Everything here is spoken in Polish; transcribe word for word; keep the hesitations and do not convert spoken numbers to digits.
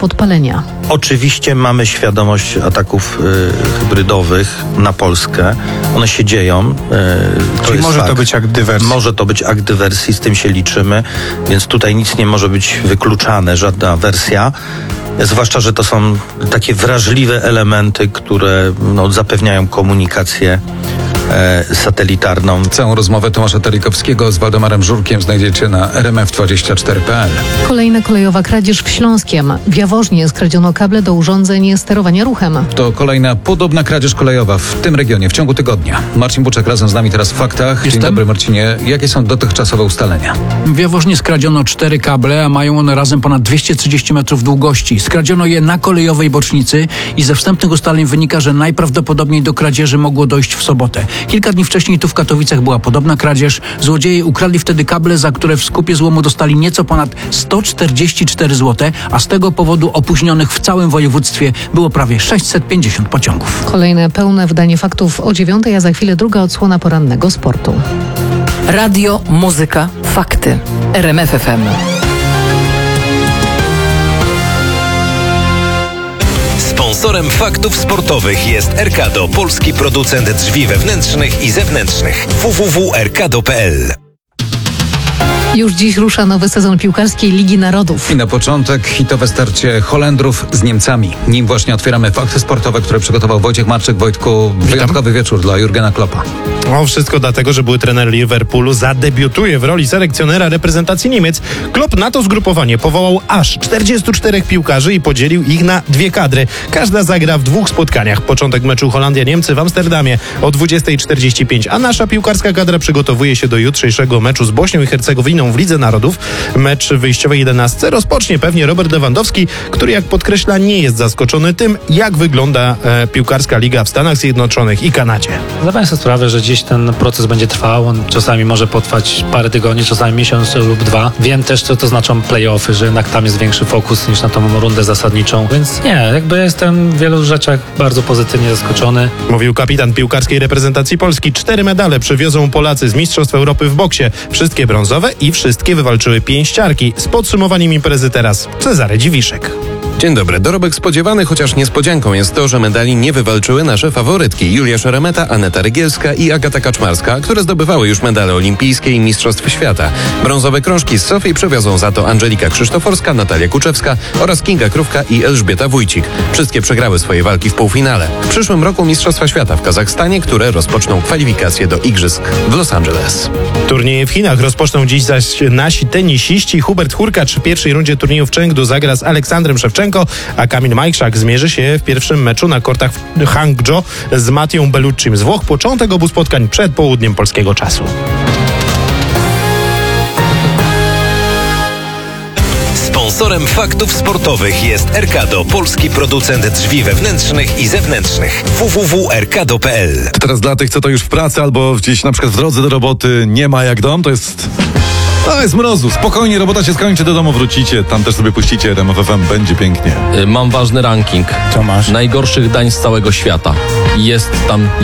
podpalenia. Oczywiście mamy świadomość ataków y, hybrydowych na Polskę. One się dzieją. Y, to Czyli jest może fakt. to być akt dywersji. Może to być akt dywersji, z tym się liczymy, więc tutaj nic nie może być wykluczane, żadna wersja. Zwłaszcza, że to są takie wrażliwe elementy, które no, zapewniają komunikację e, satelitarną. Całą rozmowę Tomasza Telikowskiego z Waldemarem Żurkiem znajdziecie na r m f dwadzieścia cztery kropka p l. Kolejna kolejowa kradzież w Śląskiem. W Jaworznie skradziono kable do urządzeń sterowania ruchem. To kolejna podobna kradzież kolejowa w tym regionie w ciągu tygodnia. Marcin Buczek razem z nami teraz w faktach. Dzień Jestem. dobry, Marcinie. Jakie są dotychczasowe ustalenia? W Jaworznie skradziono cztery kable, a mają one razem ponad dwieście trzydzieści metrów długości. Skradziono je na kolejowej bocznicy i ze wstępnych ustaleń wynika, że najprawdopodobniej do kradzieży mogło dojść w sobotę. Kilka dni wcześniej tu w Katowicach była podobna kradzież. Złodzieje ukradli wtedy kable, za które w skupie złomu dostali nieco ponad sto czterdzieści cztery złote, a z tego powodu opóźnionych w całym województwie było prawie sześćset pięćdziesiąt pociągów. Kolejne pełne wydanie faktów o dziewiątej, a za chwilę druga odsłona porannego sportu. Radio, muzyka, fakty. R M F F M. Sponsorem faktów sportowych jest Erkado, polski producent drzwi wewnętrznych i zewnętrznych. w w w kropka erkado kropka p l. Już dziś rusza nowy sezon piłkarskiej Ligi Narodów. I na początek hitowe starcie Holendrów z Niemcami. Nim właśnie otwieramy fakty sportowe, które przygotował Wojciech Marczyk. Wojtku, wyjątkowy wieczór dla Jurgena Kloppa. O, wszystko dlatego, że były trener Liverpoolu zadebiutuje w roli selekcjonera reprezentacji Niemiec. Klopp na to zgrupowanie powołał aż czterdziestu czterech piłkarzy i podzielił ich na dwie kadry. Każda zagra w dwóch spotkaniach. Początek meczu Holandia-Niemcy w Amsterdamie o dwudziestej czterdzieści pięć, a nasza piłkarska kadra przygotowuje się do jutrzejszego meczu z Bośnią i Hercegowiną w Lidze Narodów. Mecz wyjściowej jedenastce rozpocznie pewnie Robert Lewandowski, który, jak podkreśla, nie jest zaskoczony tym, jak wygląda e, piłkarska liga w Stanach Zjednoczonych i Kanadzie. Zdaję sobie sprawę, że dziś ten proces będzie trwał. On czasami może potrwać parę tygodni, czasami miesiąc lub dwa. Wiem też, co to znaczą play-offy, że jednak tam jest większy fokus niż na tą rundę zasadniczą. Więc nie, jakby jestem w wielu rzeczach bardzo pozytywnie zaskoczony. Mówił kapitan piłkarskiej reprezentacji Polski. Cztery medale przywiozą Polacy z Mistrzostw Europy w boksie. Wszystkie brązowe i wszystkie wywalczyły pięściarki. Z podsumowaniem imprezy teraz Cezary Dziwiszek. Dzień dobry. Dorobek spodziewany, chociaż niespodzianką jest to, że medali nie wywalczyły nasze faworytki Julia Szeremeta, Aneta Rygielska i Agata Kaczmarska, które zdobywały już medale olimpijskie i Mistrzostw Świata. Brązowe krążki z Sofii przywiozą za to Angelika Krzysztoforska, Natalia Kuczewska oraz Kinga Krówka i Elżbieta Wójcik. Wszystkie przegrały swoje walki w półfinale. W przyszłym roku Mistrzostwa Świata w Kazachstanie, które rozpoczną kwalifikacje do Igrzysk w Los Angeles. Turnieje w Chinach rozpoczną dziś zaś nasi tenisiści. Hubert Hurkacz w pierwszej rundzie turnieju w Chengdu zagra z Aleksandrem Szewczenko, a Kamil Majchrzak zmierzy się w pierwszym meczu na kortach w Hangzhou z Mattią Belluccim z Włoch. Początek obu spotkań przed południem polskiego czasu. Sponsorem faktów sportowych jest Erkado, polski producent drzwi wewnętrznych i zewnętrznych. w w w kropka erkado kropka p l. Teraz dla tych, co to już w pracy albo gdzieś na przykład w drodze do roboty nie ma jak dom, to jest... To jest mrozu. Spokojnie, robota się skończy, do domu wrócicie. Tam też sobie puścicie R M F F M, będzie pięknie. Mam ważny ranking. Co masz? Najgorszych dań z całego świata. Jest tam